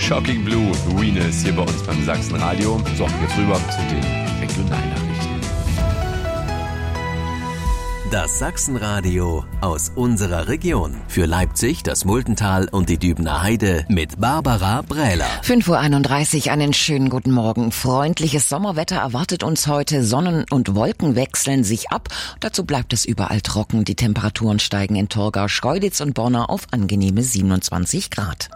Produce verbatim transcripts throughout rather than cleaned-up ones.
Shocking Blue, Ruines hier bei uns beim Sachsenradio. So, jetzt rüber zu den Regionalnachrichten. Das Sachsenradio aus unserer Region. Für Leipzig, das Multental und die Dübener Heide mit Barbara Brähler. fünf Uhr einunddreißig, einen schönen guten Morgen. Freundliches Sommerwetter erwartet uns heute. Sonnen- und Wolken wechseln sich ab. Dazu bleibt es überall trocken. Die Temperaturen steigen in Torgau, Schkeuditz und Borna auf angenehme siebenundzwanzig Grad.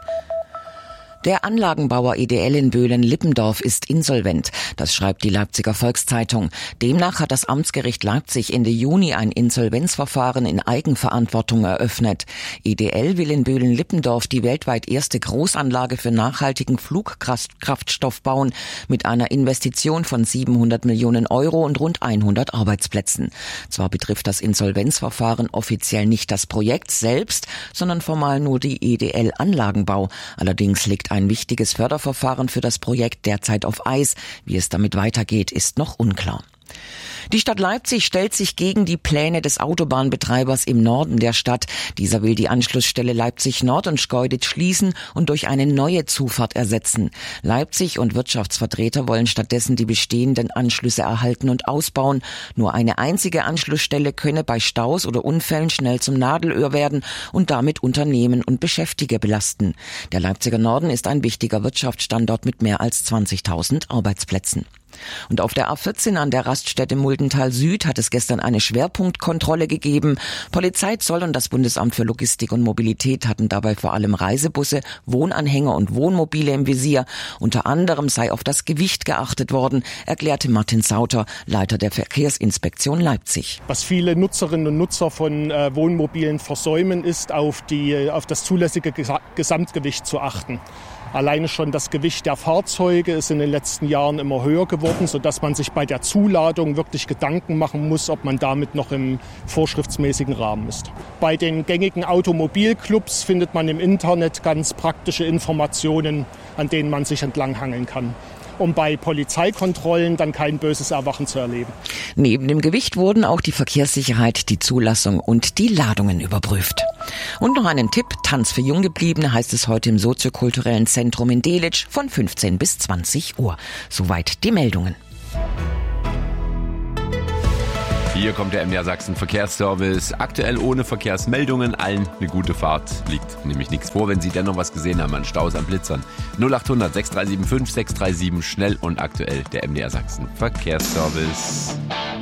Der Anlagenbauer E D L in Böhlen-Lippendorf ist insolvent. Das schreibt die Leipziger Volkszeitung. Demnach hat das Amtsgericht Leipzig Ende Juni ein Insolvenzverfahren in Eigenverantwortung eröffnet. E D L will in Böhlen-Lippendorf die weltweit erste Großanlage für nachhaltigen Flugkraftstoff bauen, mit einer Investition von siebenhundert Millionen Euro und rund hundert Arbeitsplätzen. Zwar betrifft das Insolvenzverfahren offiziell nicht das Projekt selbst, sondern formal nur die E D L Anlagenbau. Allerdings liegt ein wichtiges Förderverfahren für das Projekt derzeit auf Eis. Wie es damit weitergeht, ist noch unklar. Die Stadt Leipzig stellt sich gegen die Pläne des Autobahnbetreibers im Norden der Stadt. Dieser will die Anschlussstelle Leipzig Nord und Schkeuditz schließen und durch eine neue Zufahrt ersetzen. Leipzig und Wirtschaftsvertreter wollen stattdessen die bestehenden Anschlüsse erhalten und ausbauen. Nur eine einzige Anschlussstelle könne bei Staus oder Unfällen schnell zum Nadelöhr werden und damit Unternehmen und Beschäftigte belasten. Der Leipziger Norden ist ein wichtiger Wirtschaftsstandort mit mehr als zwanzigtausend Arbeitsplätzen. Und auf der A vierzehn an der Raststätte Muldental Süd hat es gestern eine Schwerpunktkontrolle gegeben. Polizei, Zoll und das Bundesamt für Logistik und Mobilität hatten dabei vor allem Reisebusse, Wohnanhänger und Wohnmobile im Visier. Unter anderem sei auf das Gewicht geachtet worden, erklärte Martin Sauter, Leiter der Verkehrsinspektion Leipzig. Was viele Nutzerinnen und Nutzer von äh, Wohnmobilen versäumen, ist auf, die, auf das zulässige Gesa- Gesamtgewicht zu achten. Alleine schon das Gewicht der Fahrzeuge ist in den letzten Jahren immer höher geworden, sodass man sich bei der Zuladung wirklich Gedanken machen muss, ob man damit noch im vorschriftsmäßigen Rahmen ist. Bei den gängigen Automobilclubs findet man im Internet ganz praktische Informationen, an denen man sich entlanghangeln kann, um bei Polizeikontrollen dann kein böses Erwachen zu erleben. Neben dem Gewicht wurden auch die Verkehrssicherheit, die Zulassung und die Ladungen überprüft. Und noch einen Tipp, Tanz für Junggebliebene heißt es heute im soziokulturellen Zentrum in Delitzsch von fünfzehn bis zwanzig Uhr. Soweit die Meldungen. Hier kommt der M D R Sachsen Verkehrsservice. Aktuell ohne Verkehrsmeldungen, allen eine gute Fahrt. Liegt nämlich nichts vor, wenn Sie dennoch was gesehen haben an Staus, an Blitzern. null acht hundert sechs drei sieben fünf sechs drei sieben, schnell und aktuell der M D R Sachsen Verkehrsservice.